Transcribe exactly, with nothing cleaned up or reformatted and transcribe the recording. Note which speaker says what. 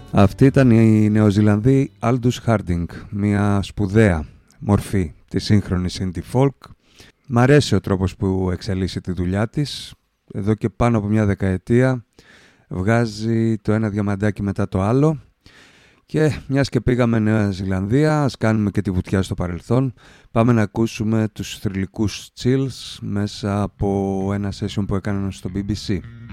Speaker 1: Αυτή ήταν η Νεοζηλανδή Aldous Harding, μια σπουδαία μορφή της σύγχρονης indie folk. Μ' αρέσει ο τρόπος που εξελίσσει τη δουλειά της. Εδώ και πάνω από μια δεκαετία βγάζει το ένα διαμαντάκι μετά το άλλο. Και μιας και πήγαμε Νέα Ζηλανδία, ας κάνουμε και τη βουτιά στο παρελθόν. Πάμε να ακούσουμε τους θρυλικούς Chills μέσα από ένα session που έκαναν στο μπι μπι σι.